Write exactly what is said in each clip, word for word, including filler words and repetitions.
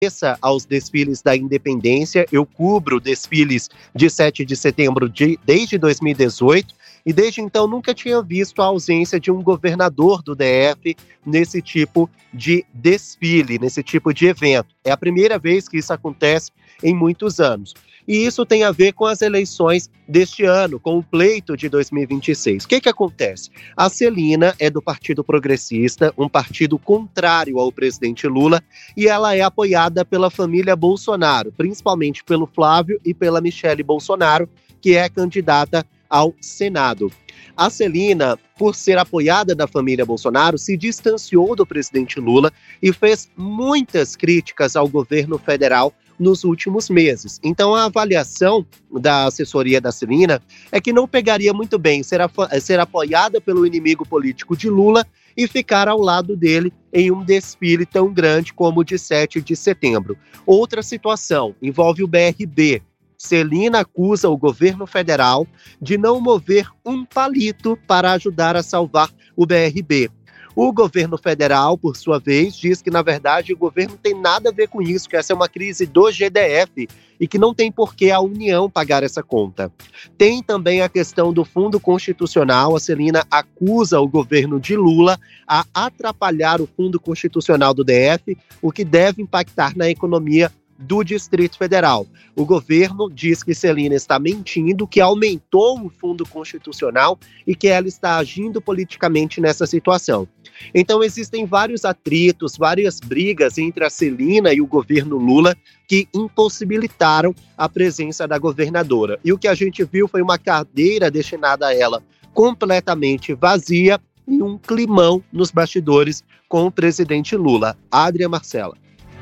aos desfiles da independência. Eu cubro desfiles de sete de setembro de, desde dois mil e dezoito e desde então nunca tinha visto a ausência de um governador do D F nesse tipo de desfile, nesse tipo de evento. É a primeira vez que isso acontece em muitos anos. E isso tem a ver com as eleições deste ano, com o pleito de dois mil e vinte e seis. O que que acontece? A Celina é do Partido Progressista, um partido contrário ao presidente Lula, e ela é apoiada pela família Bolsonaro, principalmente pelo Flávio e pela Michele Bolsonaro, que é candidata ao Senado. A Celina, por ser apoiada da família Bolsonaro, se distanciou do presidente Lula e fez muitas críticas ao governo federal nos últimos meses. Então, a avaliação da assessoria da Celina é que não pegaria muito bem ser, ser apoiada pelo inimigo político de Lula e ficar ao lado dele em um desfile tão grande como o de sete de setembro. Outra situação envolve o B R B. Celina acusa o governo federal de não mover um palito para ajudar a salvar o B R B. O governo federal, por sua vez, diz que, na verdade, o governo não tem nada a ver com isso, que essa é uma crise do G D F e que não tem por que a União pagar essa conta. Tem também a questão do Fundo Constitucional. A Celina acusa o governo de Lula a atrapalhar o Fundo Constitucional do D F, o que deve impactar na economia do Distrito Federal. O governo diz que Celina está mentindo, que aumentou o Fundo Constitucional e que ela está agindo politicamente nessa situação. Então existem vários atritos, várias brigas entre a Celina e o governo Lula que impossibilitaram a presença da governadora. E o que a gente viu foi uma cadeira destinada a ela completamente vazia e um climão nos bastidores com o presidente Lula. Adria Marcela.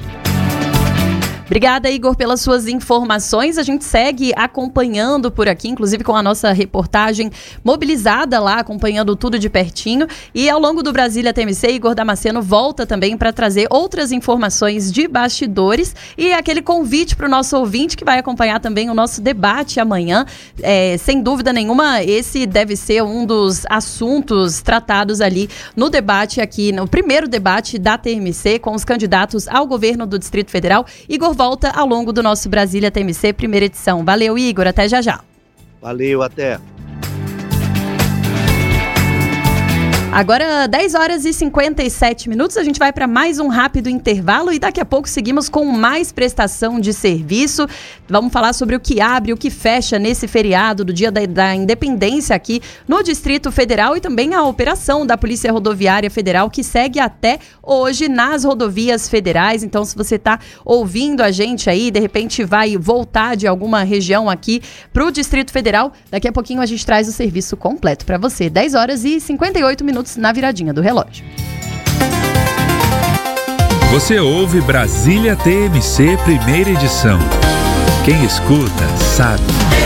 Obrigada, Igor, pelas suas informações. A gente segue acompanhando por aqui, inclusive com a nossa reportagem mobilizada lá, acompanhando tudo de pertinho. E ao longo do Brasília T M C, Igor Damasceno volta também para trazer outras informações de bastidores e aquele convite para o nosso ouvinte que vai acompanhar também o nosso debate amanhã. É, sem dúvida nenhuma, esse deve ser um dos assuntos tratados ali no debate aqui, no primeiro debate da T M C com os candidatos ao governo do Distrito Federal. Igor volta ao longo do nosso Brasília T M C, primeira edição. Valeu, Igor. Até já já. Valeu, até. Agora, dez horas e cinquenta e sete minutos, a gente vai para mais um rápido intervalo e daqui a pouco seguimos com mais prestação de serviço. Vamos falar sobre o que abre, o que fecha nesse feriado do Dia da, da Independência aqui no Distrito Federal e também a operação da Polícia Rodoviária Federal que segue até hoje nas rodovias federais. Então, se você está ouvindo a gente aí, de repente vai voltar de alguma região aqui para o Distrito Federal, daqui a pouquinho a gente traz o serviço completo para você. dez horas e cinquenta e oito minutos na viradinha do relógio. Você ouve Brasília T M C, primeira edição. Quem escuta, sabe.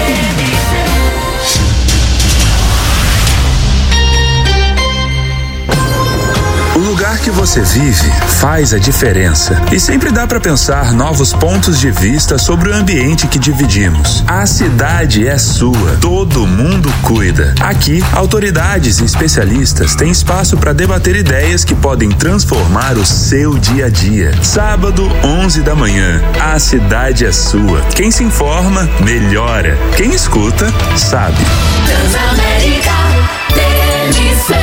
O lugar que você vive faz a diferença. E sempre dá para pensar novos pontos de vista sobre o ambiente que dividimos. A cidade é sua, todo mundo cuida. Aqui, autoridades e especialistas têm espaço para debater ideias que podem transformar o seu dia a dia. Sábado, onze da manhã, a cidade é sua. Quem se informa, melhora. Quem escuta, sabe. Transamérica T M C.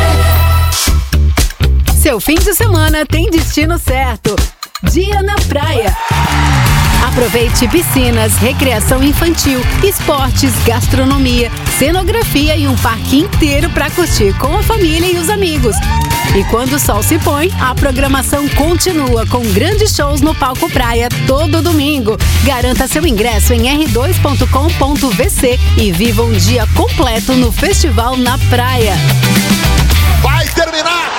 Seu fim de semana tem destino certo. Dia na praia. Aproveite piscinas, recreação infantil, esportes, gastronomia, cenografia e um parque inteiro para curtir com a família e os amigos. E quando o sol se põe, a programação continua com grandes shows no Palco Praia todo domingo. Garanta seu ingresso em r dois ponto com ponto v c e viva um dia completo no Festival na Praia. Vai terminar!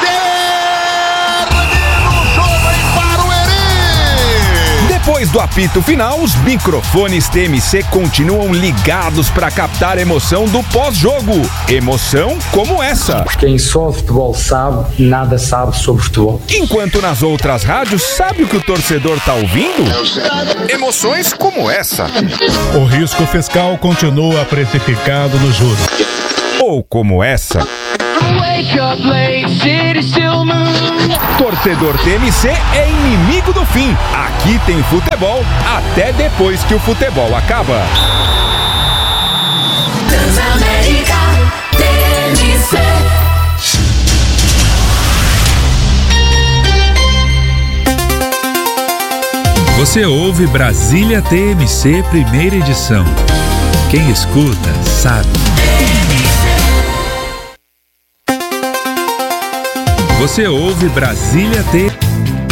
Depois do apito final, os microfones T M C continuam ligados para captar a emoção do pós-jogo. Emoção como essa. Quem só futebol sabe, nada sabe sobre futebol. Enquanto nas outras rádios, sabe o que o torcedor tá ouvindo? Emoções como essa. O risco fiscal continua precificado nos juros. Ou como essa. Torcedor T M C é inimigo do fim. Aqui tem futebol até depois que o futebol acaba. Transamérica T M C. Você ouve Brasília T M C, primeira edição. Quem escuta, sabe. Você ouve Brasília T M C.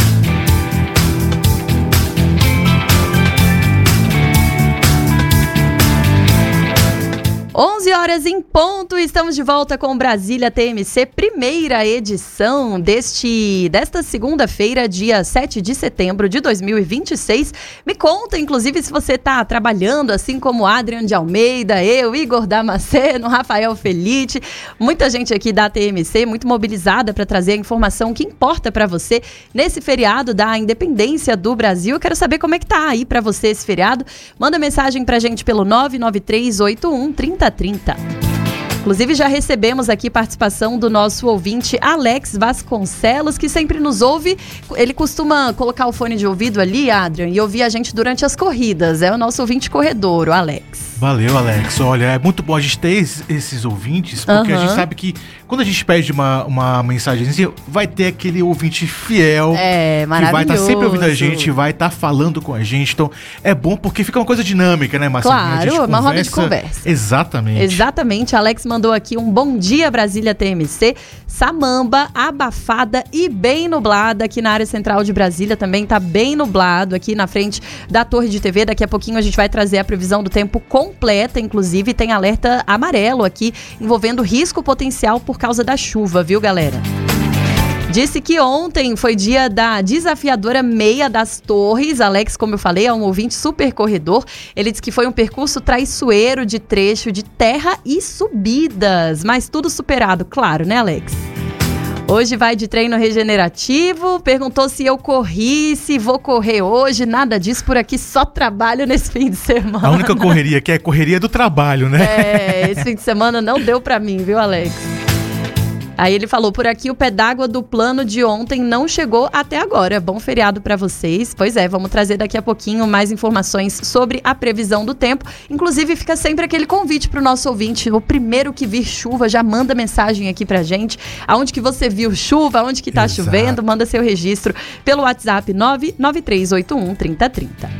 onze horas em ponto, estamos de volta com Brasília T M C, primeira edição deste, desta segunda-feira, dia sete de setembro de dois mil e vinte e seis. Me conta, inclusive, se você está trabalhando, assim como Adrian de Almeida, eu, Igor Damasceno, Rafael Felite, muita gente aqui da T M C, muito mobilizada para trazer a informação que importa para você nesse feriado da independência do Brasil. Eu quero saber como é que tá aí para você esse feriado. Manda mensagem pra gente pelo nove nove três oito um, três zero trinta. Inclusive, já recebemos aqui participação do nosso ouvinte Alex Vasconcelos, que sempre nos ouve. Ele costuma colocar o fone de ouvido ali, Adrian, e ouvir a gente durante as corridas. É o nosso ouvinte corredor, o Alex. Valeu, Alex. Olha, é muito bom a gente ter esses ouvintes, porque uhum. a gente sabe que quando a gente pede uma, uma mensagem, vai ter aquele ouvinte fiel, é, que vai estar tá sempre ouvindo a gente, vai estar tá falando com a gente. Então, é bom porque fica uma coisa dinâmica, né, Marcelo? Claro, uma conversa... roda de conversa. Exatamente. Exatamente. Alex mandou aqui um bom dia, Brasília T M C. Samamba, abafada e bem nublada aqui na área central de Brasília. Também tá bem nublado aqui na frente da Torre de T V. Daqui a pouquinho a gente vai trazer a previsão do tempo completa, inclusive tem alerta amarelo aqui, envolvendo risco potencial por causa da chuva, viu, galera? Disse que ontem foi dia da desafiadora Meia das Torres. Alex, como eu falei, é um ouvinte super corredor. Ele disse que foi um percurso traiçoeiro de trecho de terra e subidas, mas tudo superado, claro, né, Alex? Hoje vai de treino regenerativo, perguntou se eu corri, se vou correr hoje, nada disso por aqui, só trabalho nesse fim de semana. A única correria que é correria do trabalho, né? É, esse fim de semana não deu pra mim, viu, Alex? Aí ele falou, por aqui o pé d'água do plano de ontem não chegou até agora. Bom feriado para vocês. Pois é, vamos trazer daqui a pouquinho mais informações sobre a previsão do tempo. Inclusive, fica sempre aquele convite para o nosso ouvinte. O primeiro que vir chuva, já manda mensagem aqui pra gente. Aonde que você viu chuva, aonde que tá Exato. Chovendo, manda seu registro pelo WhatsApp nove nove três oito um, três zero três zero.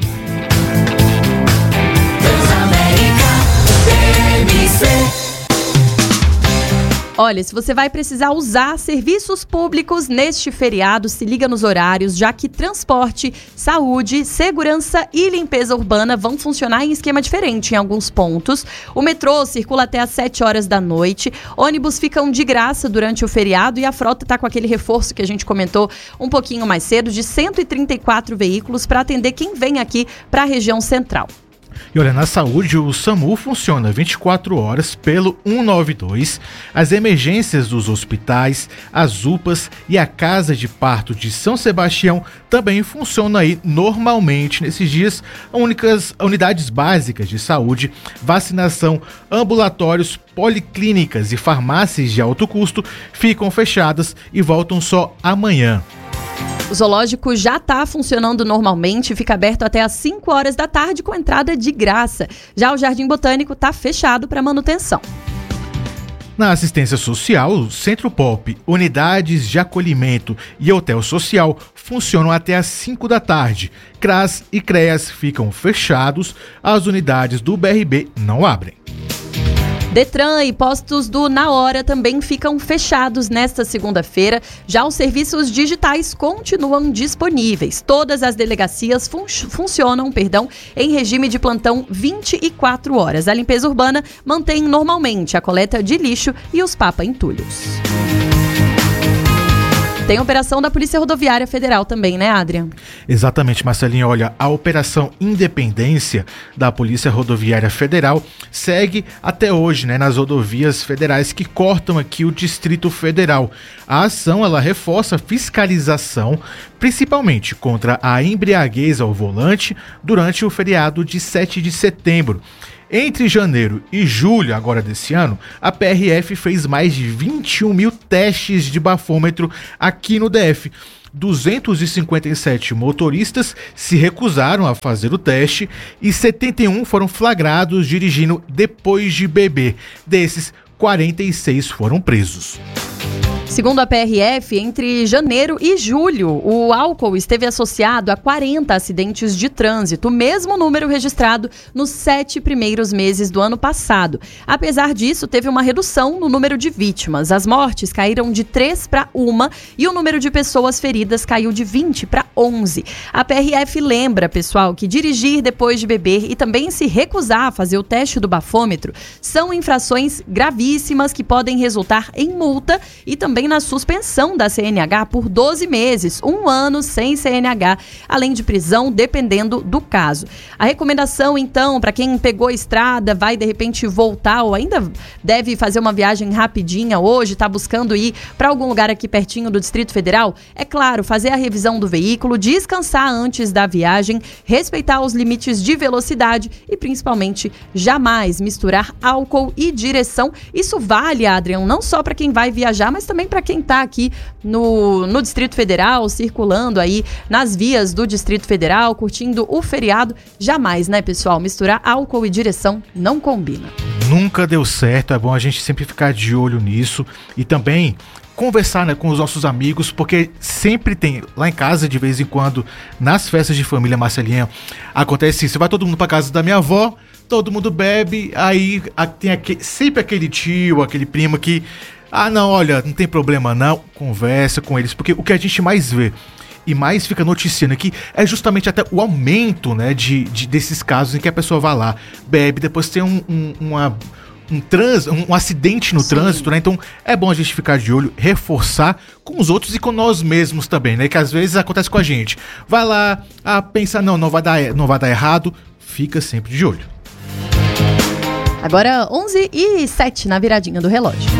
Olha, se você vai precisar usar serviços públicos neste feriado, se liga nos horários, já que transporte, saúde, segurança e limpeza urbana vão funcionar em esquema diferente em alguns pontos. O metrô circula até às sete horas da noite, ônibus ficam de graça durante o feriado e a frota está com aquele reforço que a gente comentou um pouquinho mais cedo, de cento e trinta e quatro veículos para atender quem vem aqui para a região central. E olha, na saúde, o SAMU funciona vinte e quatro horas pelo cento e noventa e dois, as emergências dos hospitais, as U P As e a Casa de Parto de São Sebastião também funcionam aí normalmente nesses dias. Únicas unidades básicas de saúde, vacinação, ambulatórios, policlínicas e farmácias de alto custo ficam fechadas e voltam só amanhã. O zoológico já está funcionando normalmente, fica aberto até às cinco horas da tarde com entrada de graça. Já o Jardim Botânico está fechado para manutenção. Na assistência social, o Centro Pop, unidades de acolhimento e hotel social funcionam até às cinco da tarde. CRAS e CREAS ficam fechados, as unidades do B R B não abrem. Detran e postos do Na Hora também ficam fechados nesta segunda-feira. Já os serviços digitais continuam disponíveis. Todas as delegacias fun- funcionam perdão, em regime de plantão vinte e quatro horas. A limpeza urbana mantém normalmente a coleta de lixo e os papa-entulhos. Tem operação da Polícia Rodoviária Federal também, né, Adrian? Exatamente, Marcelinho. Olha, a Operação Independência da Polícia Rodoviária Federal segue até hoje, né, nas rodovias federais que cortam aqui o Distrito Federal. A ação, ela reforça a fiscalização, principalmente contra a embriaguez ao volante durante o feriado de sete de setembro. Entre janeiro e julho, agora desse ano, a P R F fez mais de vinte e um mil testes de bafômetro aqui no D F. duzentos e cinquenta e sete motoristas se recusaram a fazer o teste e setenta e um foram flagrados dirigindo depois de beber. Desses, quarenta e seis foram presos. Segundo a P R F, entre janeiro e julho, o álcool esteve associado a quarenta acidentes de trânsito, o mesmo número registrado nos sete primeiros meses do ano passado. Apesar disso, teve uma redução no número de vítimas. As mortes caíram de três para uma e o número de pessoas feridas caiu de vinte para onze. A P R F lembra, pessoal, que dirigir depois de beber e também se recusar a fazer o teste do bafômetro são infrações gravíssimas que podem resultar em multa e também na suspensão da C N H por doze meses, um ano sem C N H, além de prisão, dependendo do caso. A recomendação, então, para quem pegou a estrada, vai de repente voltar ou ainda deve fazer uma viagem rapidinha hoje, está buscando ir para algum lugar aqui pertinho do Distrito Federal, é claro, fazer a revisão do veículo, descansar antes da viagem, respeitar os limites de velocidade e, principalmente, jamais misturar álcool e direção. Isso vale, Adrian, não só para quem vai viajar, mas também para quem está aqui no, no Distrito Federal, circulando aí nas vias do Distrito Federal, curtindo o feriado. Jamais, né, pessoal? Misturar álcool e direção não combina. Nunca deu certo, é bom a gente sempre ficar de olho nisso e também conversar, né, com os nossos amigos, porque sempre tem, lá em casa, de vez em quando, nas festas de família, Marcelinha, acontece isso, vai todo mundo para casa da minha avó, todo mundo bebe, aí tem aquele, sempre aquele tio, aquele primo que ah, não, olha, não tem problema não, conversa com eles, porque o que a gente mais vê e mais fica noticiando aqui é justamente até o aumento, né, de, de, desses casos em que a pessoa vai lá, bebe, depois tem um, um, uma, um, trans, um, um acidente no Sim. trânsito, né, então é bom a gente ficar de olho, reforçar com os outros e com nós mesmos também, né, que às vezes acontece com a gente, vai lá, ah, pensa, não, não vai dar, não vai dar errado, fica sempre de olho. Agora onze e sete na viradinha do relógio.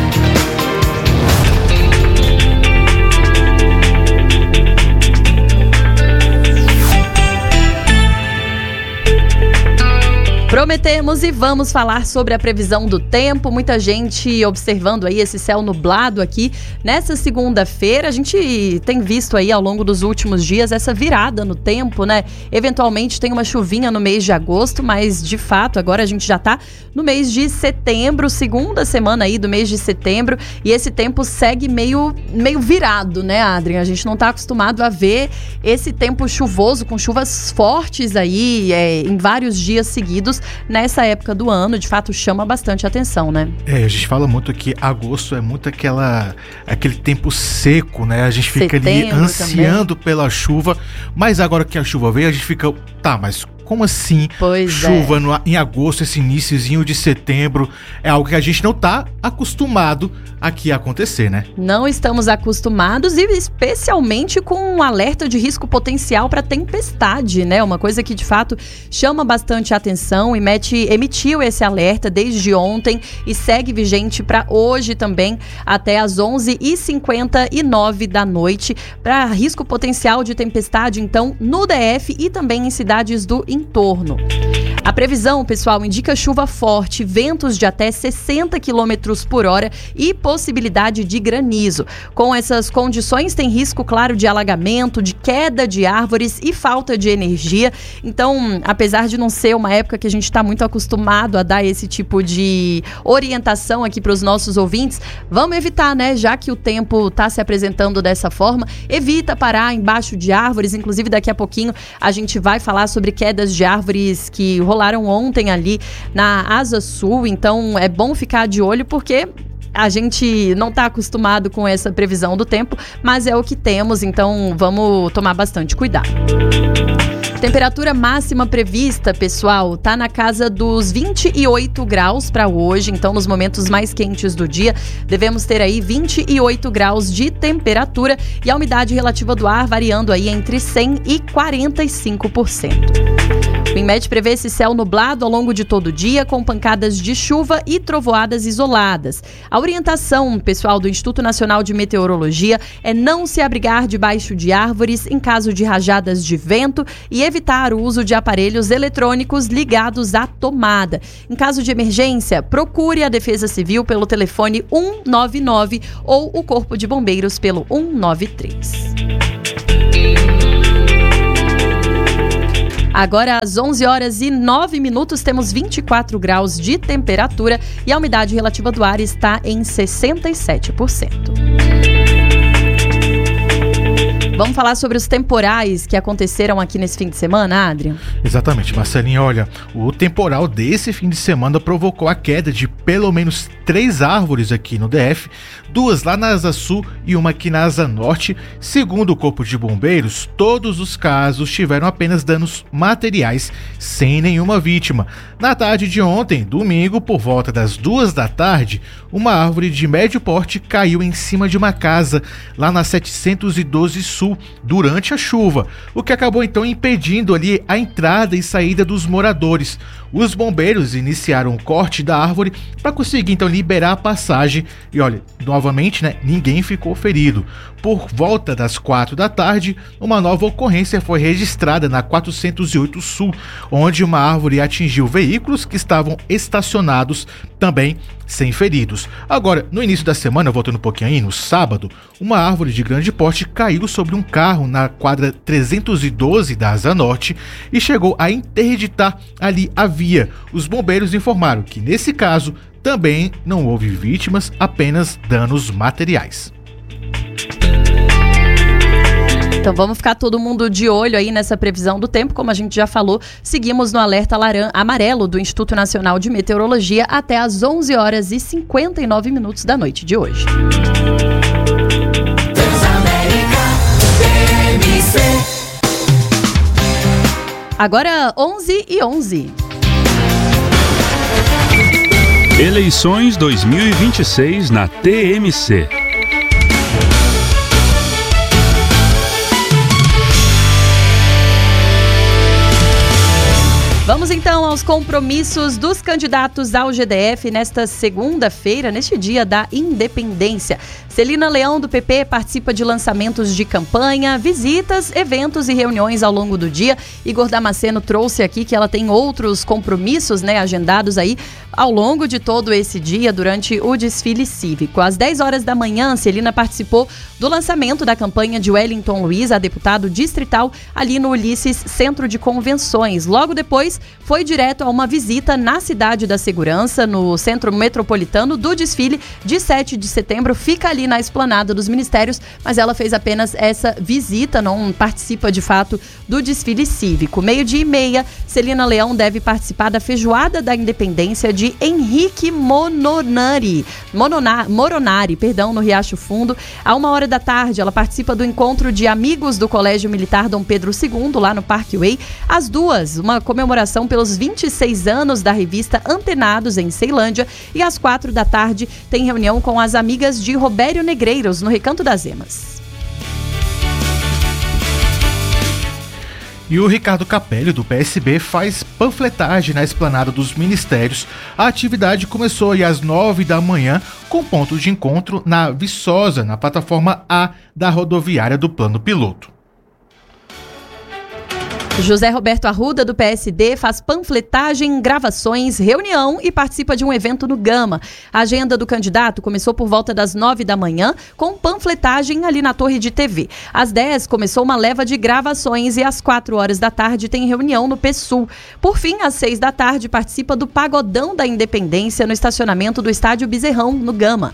Prometemos e vamos falar sobre a previsão do tempo. Muita gente observando aí esse céu nublado aqui nessa segunda-feira. A gente tem visto aí ao longo dos últimos dias essa virada no tempo, né? Eventualmente tem uma chuvinha no mês de agosto, mas de fato agora a gente já tá no mês de setembro, segunda semana aí do mês de setembro, e esse tempo segue meio, meio virado, né, Adrien? A gente não tá acostumado a ver esse tempo chuvoso com chuvas fortes aí é, em vários dias seguidos. Nessa época do ano, de fato, chama bastante atenção, né? É, a gente fala muito que agosto é muito aquela, aquele tempo seco, né? A gente fica Setembro ali ansiando também pela chuva, mas agora que a chuva veio, a gente fica, tá, mas como assim? Pois chuva é. no, em agosto, esse iniciozinho de setembro, é algo que a gente não tá acostumado aqui a acontecer, né? Não estamos acostumados e especialmente com um alerta de risco potencial para tempestade, né? Uma coisa que de fato chama bastante atenção. O I M E T emitiu esse alerta desde ontem e segue vigente para hoje também até às onze e cinquenta e nove da noite para risco potencial de tempestade, então, no D F e também em cidades do entorno. A previsão, pessoal, indica chuva forte, ventos de até sessenta quilômetros por hora e possibilidade de granizo. Com essas condições, tem risco, claro, de alagamento, de queda de árvores e falta de energia. Então, apesar de não ser uma época que a gente está muito acostumado a dar esse tipo de orientação aqui para os nossos ouvintes, vamos evitar, né? Já que o tempo está se apresentando dessa forma, evita parar embaixo de árvores. Inclusive, daqui a pouquinho a gente vai falar sobre quedas de árvores que rolaram ontem ali na Asa Sul, então é bom ficar de olho porque a gente não está acostumado com essa previsão do tempo, mas é o que temos, então vamos tomar bastante cuidado. Temperatura máxima prevista, pessoal, tá na casa dos vinte e oito graus para hoje, então nos momentos mais quentes do dia devemos ter aí vinte e oito graus de temperatura e a umidade relativa do ar variando aí entre cem e quarenta e cinco por cento. O I M E T prevê esse céu nublado ao longo de todo o dia, com pancadas de chuva e trovoadas isoladas. A orientação, pessoal, do Instituto Nacional de Meteorologia é não se abrigar debaixo de árvores em caso de rajadas de vento e evitar o uso de aparelhos eletrônicos ligados à tomada. Em caso de emergência, procure a Defesa Civil pelo telefone um nove nove ou o Corpo de Bombeiros pelo um nove três. Agora, às onze horas e nove minutos, temos vinte e quatro graus de temperatura e a umidade relativa do ar está em sessenta e sete por cento. Vamos falar sobre os temporais que aconteceram aqui nesse fim de semana, Adrian? Exatamente, Marcelinho. Olha, o temporal desse fim de semana provocou a queda de pelo menos três árvores aqui no D F, duas lá na Asa Sul e uma aqui na Asa Norte. Segundo o Corpo de Bombeiros, todos os casos tiveram apenas danos materiais, sem nenhuma vítima. Na tarde de ontem, domingo, por volta das duas da tarde, uma árvore de médio porte caiu em cima de uma casa lá na setecentos e doze Sul durante a chuva, o que acabou então impedindo ali a entrada e saída dos moradores. Os bombeiros iniciaram o corte da árvore para conseguir então liberar a passagem e olha, novamente, né, ninguém ficou ferido. Por volta das quatro da tarde, uma nova ocorrência foi registrada na quatrocentos e oito Sul, onde uma árvore atingiu veículos que estavam estacionados, também sem feridos. Agora, no início da semana, voltando um pouquinho aí, no sábado, uma árvore de grande porte caiu sobre um carro na quadra trezentos e doze da Asa Norte e chegou a interditar ali a via. Os bombeiros informaram que, nesse caso, também não houve vítimas, apenas danos materiais. Então vamos ficar todo mundo de olho aí nessa previsão do tempo, como a gente já falou, seguimos no alerta laran- amarelo do Instituto Nacional de Meteorologia até às onze horas e cinquenta e nove minutos da noite de hoje. Agora onze e onze. Eleições dois mil e vinte e seis na T M C. Vamos então aos compromissos dos candidatos ao G D F nesta segunda-feira, neste dia da Independência. Celina Leão, do P P, participa de lançamentos de campanha, visitas, eventos e reuniões ao longo do dia. Igor Damasceno trouxe aqui que ela tem outros compromissos, né, agendados aí ao longo de todo esse dia durante o desfile cívico. Às dez horas da manhã, Celina participou do lançamento da campanha de Wellington Luiz, a deputado distrital, ali no Ulisses Centro de Convenções. Logo depois, foi direto a uma visita na Cidade da Segurança, no Centro Metropolitano do desfile de sete de setembro. Fica ali na Esplanada dos Ministérios, mas ela fez apenas essa visita, não participa de fato do desfile cívico. Meio-dia e meia, Celina Leão deve participar da Feijoada da Independência de Henrique Mononari, Monona, Moronari, perdão, no Riacho Fundo. A uma hora da tarde, ela participa do encontro de amigos do Colégio Militar Dom Pedro segundo, lá no Parkway. Às duas, uma comemoração pelos vinte e seis anos da revista Antenados, em Ceilândia. E às quatro da tarde, tem reunião com as amigas de Robério Negreiros, no Recanto das Emas. E o Ricardo Capelli, do P S B, faz panfletagem na Esplanada dos Ministérios. A atividade começou aí às nove da manhã, com ponto de encontro na Viçosa, na plataforma A da rodoviária do Plano Piloto. José Roberto Arruda, do P S D, faz panfletagem, gravações, reunião e participa de um evento no Gama. A agenda do candidato começou por volta das nove da manhã, com panfletagem ali na Torre de T V. Às dez, começou uma leva de gravações e às quatro horas da tarde tem reunião no P SUL. Por fim, às seis da tarde, participa do Pagodão da Independência no estacionamento do Estádio Bezerrão, no Gama.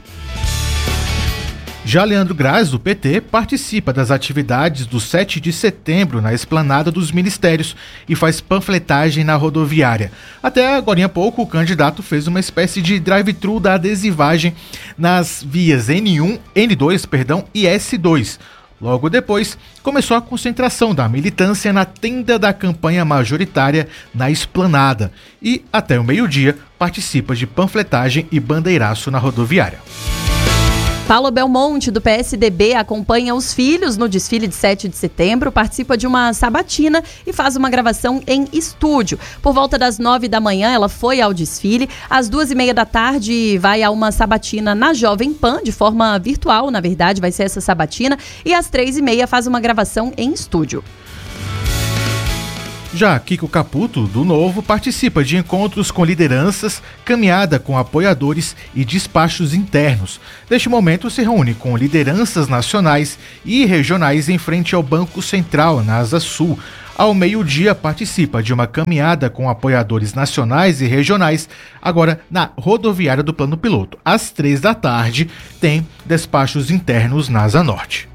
Já Leandro Graz, do P T, participa das atividades do sete de setembro na Esplanada dos Ministérios e faz panfletagem na rodoviária. Até agora há pouco, o candidato fez uma espécie de drive-thru da adesivagem nas vias N um, N dois, perdão, e S dois. Logo depois, começou a concentração da militância na tenda da campanha majoritária na Esplanada. E, até o meio-dia, participa de panfletagem e bandeiraço na rodoviária. Paulo Belmonte, do P S D B, acompanha os filhos no desfile de sete de setembro, participa de uma sabatina e faz uma gravação em estúdio. Por volta das nove da manhã, ela foi ao desfile. Às duas e meia da tarde, vai a uma sabatina na Jovem Pan, de forma virtual, na verdade, vai ser essa sabatina. E às três e meia, faz uma gravação em estúdio. Já Kiko Caputo, do Novo, participa de encontros com lideranças, caminhada com apoiadores e despachos internos. Neste momento, se reúne com lideranças nacionais e regionais em frente ao Banco Central, na Asa Sul. Ao meio-dia, participa de uma caminhada com apoiadores nacionais e regionais, agora na rodoviária do Plano Piloto. Às três da tarde, tem despachos internos na Asa Norte.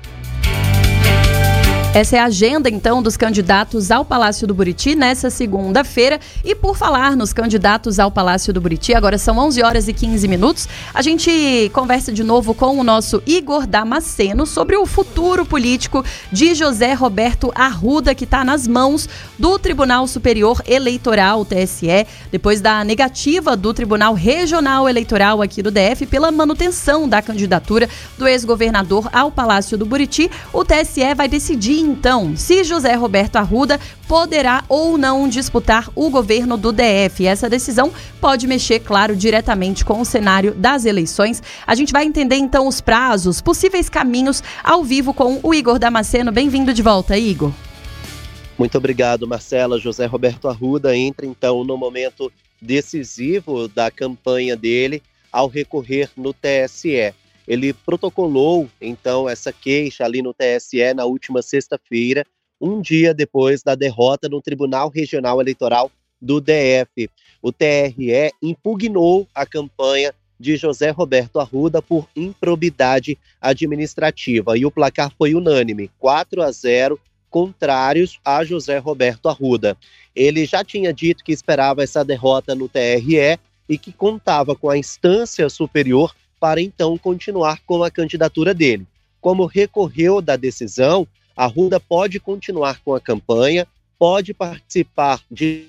Essa é a agenda, então, dos candidatos ao Palácio do Buriti nessa segunda-feira. E por falar nos candidatos ao Palácio do Buriti, agora são onze horas e quinze minutos, a gente conversa de novo com o nosso Igor Damasceno sobre o futuro político de José Roberto Arruda, que está nas mãos do Tribunal Superior Eleitoral, o T S E, depois da negativa do Tribunal Regional Eleitoral aqui do D F pela manutenção da candidatura do ex-governador ao Palácio do Buriti. O T S E vai decidir então se José Roberto Arruda poderá ou não disputar o governo do D F. Essa decisão pode mexer, claro, diretamente com o cenário das eleições. A gente vai entender então os prazos, possíveis caminhos ao vivo com o Igor Damasceno. Bem-vindo de volta, Igor. Muito obrigado, Marcela. José Roberto Arruda entra então no momento decisivo da campanha dele ao recorrer no T S E. Ele protocolou, então, essa queixa ali no T S E na última sexta-feira, um dia depois da derrota no Tribunal Regional Eleitoral do D F. O T R E impugnou a campanha de José Roberto Arruda por improbidade administrativa e o placar foi unânime, quatro a zero, contrários a José Roberto Arruda. Ele já tinha dito que esperava essa derrota no T R E e que contava com a instância superior para então continuar com a candidatura dele. Como recorreu da decisão, Arruda pode continuar com a campanha, pode participar de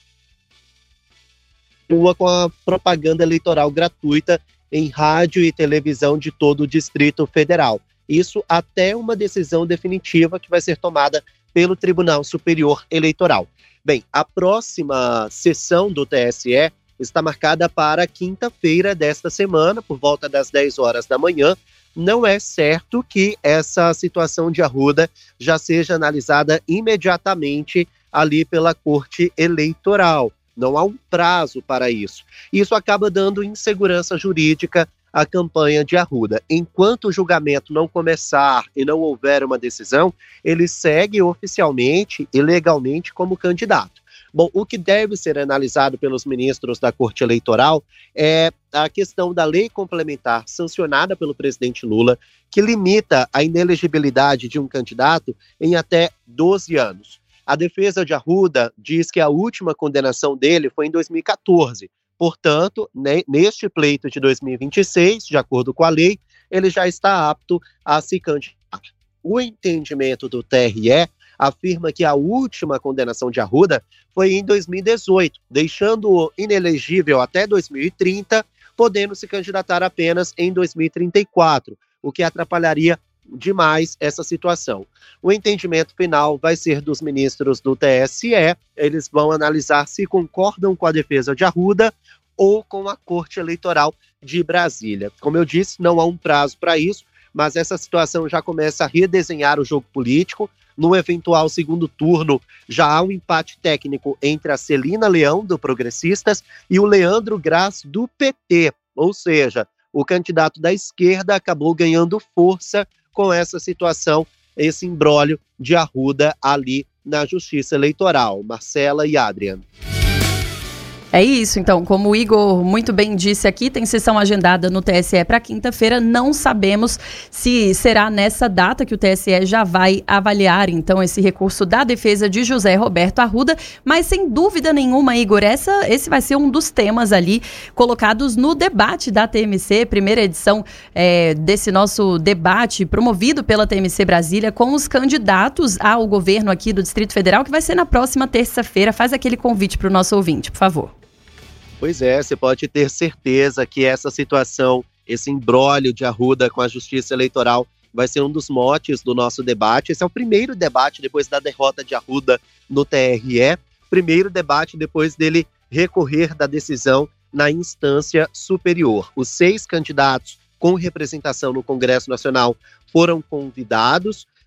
com a propaganda eleitoral gratuita em rádio e televisão de todo o Distrito Federal. Isso até uma decisão definitiva que vai ser tomada pelo Tribunal Superior Eleitoral. Bem, a próxima sessão do T S E está marcada para quinta-feira desta semana, por volta das dez horas da manhã. Não é certo que essa situação de Arruda já seja analisada imediatamente ali pela Corte Eleitoral. Não há um prazo para isso. Isso acaba dando insegurança jurídica à campanha de Arruda. Enquanto o julgamento não começar e não houver uma decisão, ele segue oficialmente e legalmente como candidato. Bom, o que deve ser analisado pelos ministros da Corte Eleitoral é a questão da lei complementar sancionada pelo presidente Lula, que limita a inelegibilidade de um candidato em até doze anos. A defesa de Arruda diz que a última condenação dele foi em dois mil e catorze. Portanto, né, neste pleito de dois mil e vinte e seis, de acordo com a lei, ele já está apto a se candidatar. O entendimento do T R E afirma que a última condenação de Arruda foi em dois mil e dezoito, deixando-o inelegível até dois mil e trinta, podendo se candidatar apenas em dois mil e trinta e quatro, o que atrapalharia demais essa situação. O entendimento final vai ser dos ministros do T S E, eles vão analisar se concordam com a defesa de Arruda ou com a Corte Eleitoral de Brasília. Como eu disse, não há um prazo para isso, mas essa situação já começa a redesenhar o jogo político. No eventual segundo turno, já há um empate técnico entre a Celina Leão, do Progressistas, e o Leandro Graz, do P T. Ou seja, o candidato da esquerda acabou ganhando força com essa situação, esse imbróglio de Arruda ali na Justiça Eleitoral. Marcela e Adriano. É isso, então, como o Igor muito bem disse aqui, tem sessão agendada no T S E para quinta-feira, não sabemos se será nessa data que o T S E já vai avaliar, então, esse recurso da defesa de José Roberto Arruda, mas sem dúvida nenhuma, Igor, essa, esse vai ser um dos temas ali colocados no debate da T M C, primeira edição é, desse nosso debate promovido pela T M C Brasília com os candidatos ao governo aqui do Distrito Federal, que vai ser na próxima terça-feira. Faz aquele convite para o nosso ouvinte, por favor. Pois é, você pode ter certeza que essa situação, esse imbróglio de Arruda com a Justiça Eleitoral vai ser um dos motes do nosso debate. Esse é o primeiro debate depois da derrota de Arruda no T R E, primeiro debate depois dele recorrer da decisão na instância superior. Os seis candidatos com representação no Congresso Nacional foram convidados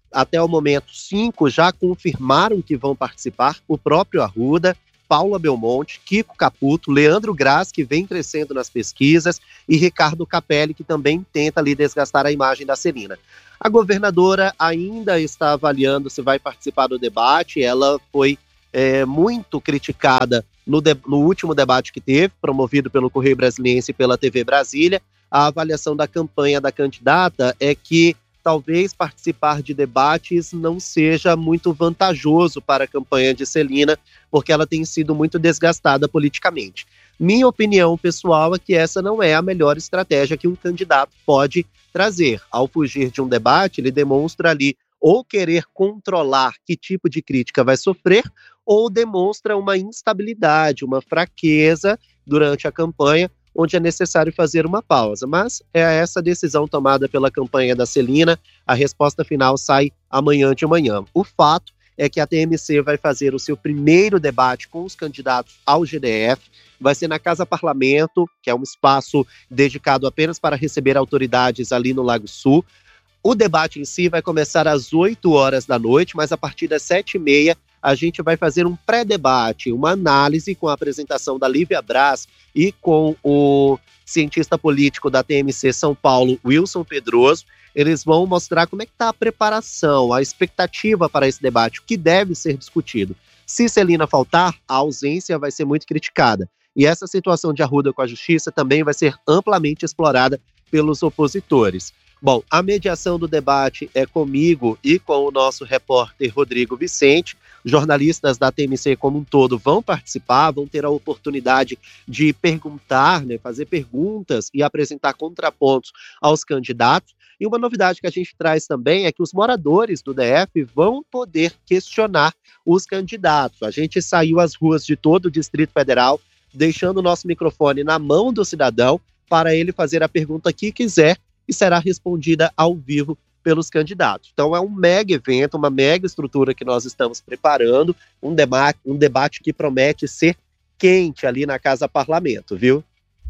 Até o momento, cinco já confirmaram que vão participar. O próprio Arruda, Paula Belmonte, Kiko Caputo, Leandro Graz, que vem crescendo nas pesquisas, e Ricardo Capelli, que também tenta ali desgastar a imagem da Celina. A governadora ainda está avaliando se vai participar do debate. Ela foi é, muito criticada no, de, no último debate que teve, promovido pelo Correio Brasiliense e pela T V Brasília. A avaliação da campanha da candidata é que talvez participar de debates não seja muito vantajoso para a campanha de Celina, porque ela tem sido muito desgastada politicamente. Minha opinião pessoal é que essa não é a melhor estratégia que um candidato pode trazer. Ao fugir de um debate, ele demonstra ali ou querer controlar que tipo de crítica vai sofrer, ou demonstra uma instabilidade, uma fraqueza durante a campanha, onde é necessário fazer uma pausa. Mas é essa decisão tomada pela campanha da Celina. A resposta final sai amanhã de manhã. O fato é que a T M C vai fazer o seu primeiro debate com os candidatos ao G D F. Vai ser na Casa Parlamento, que é um espaço dedicado apenas para receber autoridades ali no Lago Sul. O debate em si vai começar às oito horas da noite, mas a partir das sete e meia a gente vai fazer um pré-debate, uma análise com a apresentação da Lívia Braz e com o cientista político da T M C São Paulo, Wilson Pedroso. Eles vão mostrar como é que está a preparação, a expectativa para esse debate, o que deve ser discutido. Se Celina faltar, a ausência vai ser muito criticada. E essa situação de Arruda com a Justiça também vai ser amplamente explorada pelos opositores. Bom, a mediação do debate é comigo e com o nosso repórter Rodrigo Vicente. Jornalistas da T M C como um todo vão participar, vão ter a oportunidade de perguntar, né, fazer perguntas e apresentar contrapontos aos candidatos. E uma novidade que a gente traz também é que os moradores do D F vão poder questionar os candidatos. A gente saiu às ruas de todo o Distrito Federal, deixando o nosso microfone na mão do cidadão para ele fazer a pergunta que quiser e será respondida ao vivo pelos candidatos. Então é um mega evento, uma mega estrutura que nós estamos preparando, um debate, um debate que promete ser quente ali na Casa Parlamento, viu?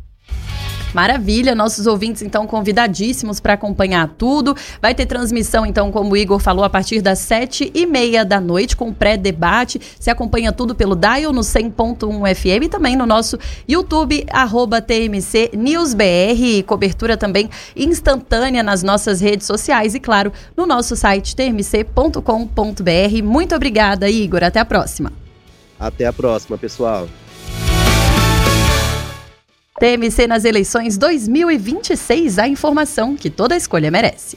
Maravilha, nossos ouvintes então convidadíssimos para acompanhar tudo. Vai ter transmissão então, como o Igor falou, a partir das sete e meia da noite com pré-debate. Você acompanha tudo pelo Dial no cem ponto um F M e também no nosso YouTube, arroba T M C News B R. Cobertura também instantânea nas nossas redes sociais e, claro, no nosso site t m c ponto com ponto b r. Muito obrigada, Igor. Até a próxima. Até a próxima, pessoal. T M C nas eleições dois mil e vinte e seis, a informação que toda escolha merece.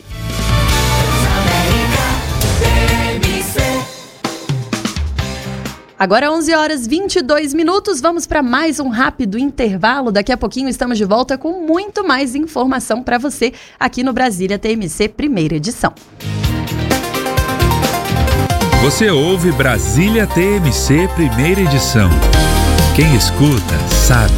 Agora onze horas e vinte e dois minutos, vamos para mais um rápido intervalo. Daqui a pouquinho estamos de volta com muito mais informação para você aqui no Brasília T M C, primeira edição. Você ouve Brasília T M C, primeira edição. Quem escuta, sabe.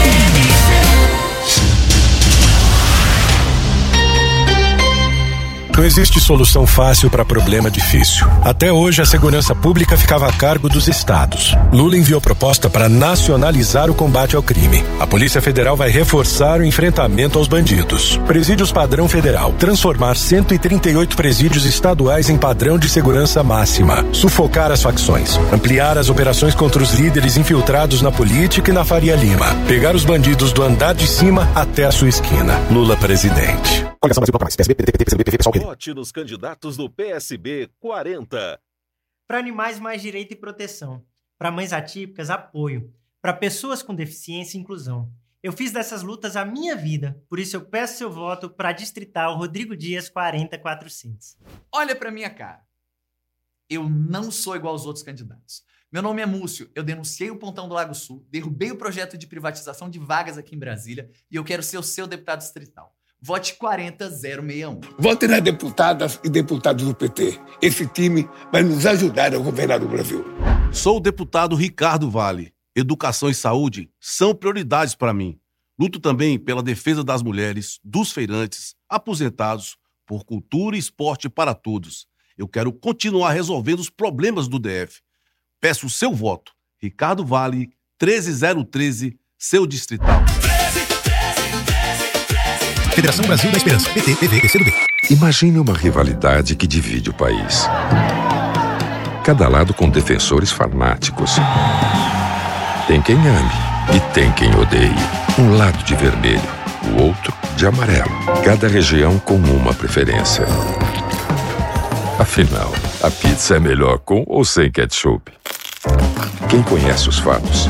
Não existe solução fácil para problema difícil. Até hoje, a segurança pública ficava a cargo dos estados. Lula enviou proposta para nacionalizar o combate ao crime. A Polícia Federal vai reforçar o enfrentamento aos bandidos. Presídios padrão federal. Transformar cento e trinta e oito presídios estaduais em padrão de segurança máxima. Sufocar as facções. Ampliar as operações contra os líderes infiltrados na política e na Faria Lima. Pegar os bandidos do andar de cima até a sua esquina. Lula presidente. Vote nos candidatos do P S B quarenta. Para animais, mais direito e proteção. Para mães atípicas, apoio. Para pessoas com deficiência, inclusão. Eu fiz dessas lutas a minha vida, por isso eu peço seu voto para distrital Rodrigo Dias quarenta quatrocentos. Olha para minha cara. Eu não sou igual aos outros candidatos. Meu nome é Múcio, eu denunciei o Pontão do Lago Sul, derrubei o projeto de privatização de vagas aqui em Brasília e eu quero ser o seu deputado distrital. Vote quarenta zero seis um. Vote nas deputadas e deputados do P T. Esse time vai nos ajudar a governar o Brasil. Sou o deputado Ricardo Vale. Educação e saúde são prioridades para mim. Luto também pela defesa das mulheres, dos feirantes, aposentados, por cultura e esporte para todos. Eu quero continuar resolvendo os problemas do D F. Peço o seu voto. Ricardo Vale, treze zero treze, seu distrital. Federação Brasil da Esperança. P T, P V, P C do B. Imagine uma rivalidade que divide o país. Cada lado com defensores fanáticos. Tem quem ame e tem quem odeie. Um lado de vermelho, o outro de amarelo. Cada região com uma preferência. Afinal, a pizza é melhor com ou sem ketchup? Quem conhece os fatos